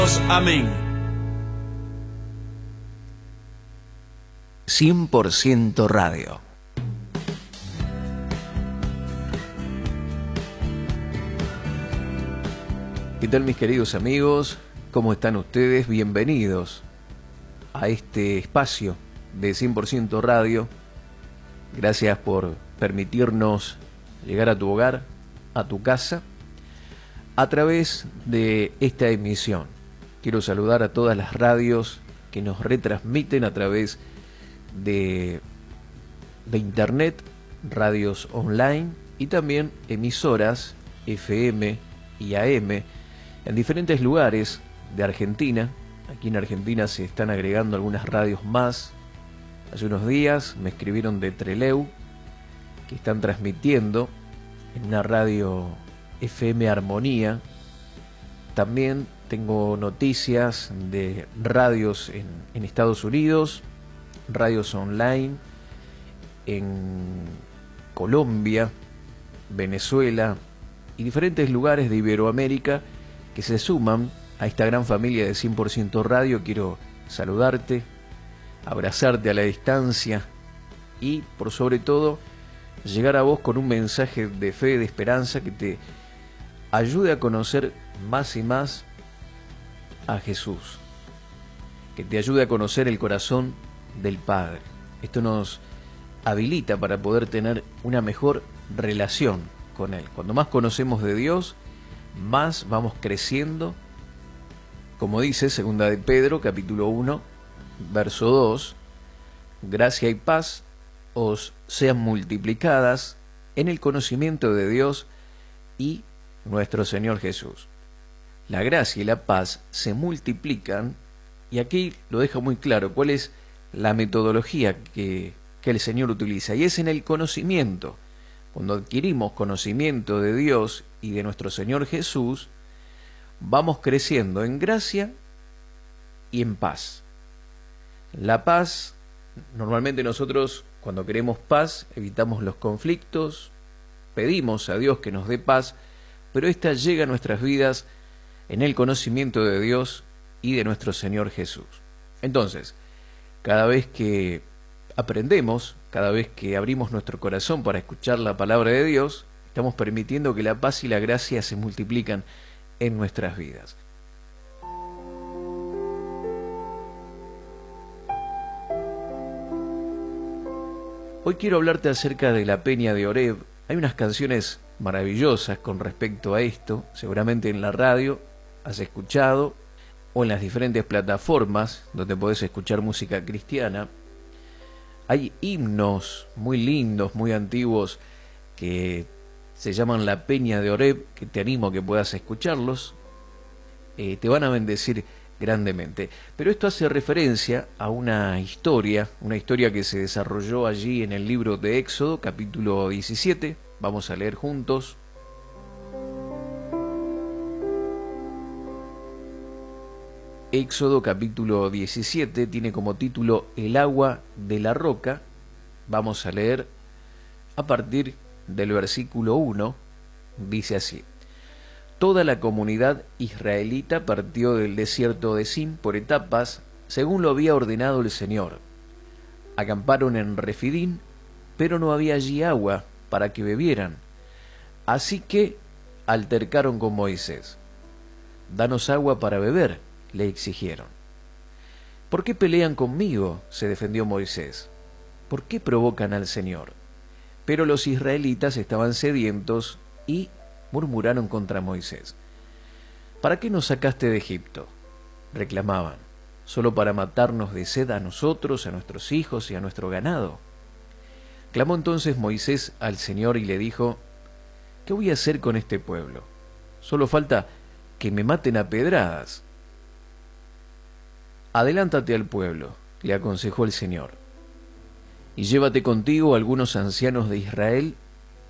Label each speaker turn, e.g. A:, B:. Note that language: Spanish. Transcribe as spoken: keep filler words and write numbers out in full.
A: Amén.
B: cien por ciento Radio. ¿Qué tal, mis queridos amigos? ¿Cómo están ustedes? Bienvenidos a este espacio de cien por ciento Radio. Gracias por permitirnos llegar a tu hogar, a tu casa, a través de esta emisión. Quiero saludar a todas las radios que nos retransmiten a través de, de internet, radios online y también emisoras F M y A M en diferentes lugares de Argentina. Aquí en Argentina se están agregando algunas radios más. Hace unos días me escribieron de Trelew que están transmitiendo en una radio F M Armonía. También tengo noticias de radios en, en Estados Unidos, radios online en Colombia, Venezuela y diferentes lugares de Iberoamérica que se suman a esta gran familia de cien por ciento Radio. Quiero saludarte, abrazarte a la distancia y, por sobre todo, llegar a vos con un mensaje de fe, de esperanza que te ayude a conocer más y más a Jesús, que te ayude a conocer el corazón del Padre. Esto nos habilita para poder tener una mejor relación con Él. Cuando más conocemos de Dios, más vamos creciendo, como dice segunda de Pedro, capítulo uno, verso dos, gracia y paz os sean multiplicadas en el conocimiento de Dios y nuestro Señor Jesús. La gracia y la paz se multiplican, y aquí lo deja muy claro cuál es la metodología que, que el Señor utiliza, y es en el conocimiento. Cuando adquirimos conocimiento de Dios y de nuestro Señor Jesús, vamos creciendo en gracia y en paz. La paz, normalmente nosotros cuando queremos paz evitamos los conflictos, pedimos a Dios que nos dé paz, pero esta llega a nuestras vidas en el conocimiento de Dios y de nuestro Señor Jesús. Entonces, cada vez que aprendemos, cada vez que abrimos nuestro corazón para escuchar la palabra de Dios, estamos permitiendo que la paz y la gracia se multiplican en nuestras vidas. Hoy quiero hablarte acerca de la Peña de Oreb. Hay unas canciones maravillosas con respecto a esto, seguramente en la radio has escuchado, o en las diferentes plataformas donde podés escuchar música cristiana. Hay himnos muy lindos, muy antiguos, que se llaman la Peña de Oreb, que te animo a que puedas escucharlos. Eh, te van a bendecir grandemente. Pero esto hace referencia a una historia, una historia que se desarrolló allí en el libro de Éxodo, capítulo diecisiete. Vamos a leer juntos. Éxodo capítulo diecisiete tiene como título El agua de la roca. Vamos a leer a partir del versículo uno. Dice así: Toda la comunidad israelita partió del desierto de Sin por etapas, según lo había ordenado el Señor. Acamparon en Refidín, pero no había allí agua para que bebieran. Así que altercaron con Moisés. Danos agua para beber, le exigieron. ¿Por qué pelean conmigo?, se defendió Moisés. ¿Por qué provocan al Señor? Pero los israelitas estaban sedientos y murmuraron contra Moisés. ¿Para qué nos sacaste de Egipto?, reclamaban. ¿Solo para matarnos de sed a nosotros, a nuestros hijos y a nuestro ganado? Clamó entonces Moisés al Señor y le dijo: ¿Qué voy a hacer con este pueblo? Solo falta que me maten a pedradas. Adelántate al pueblo, le aconsejó el Señor, y llévate contigo algunos ancianos de Israel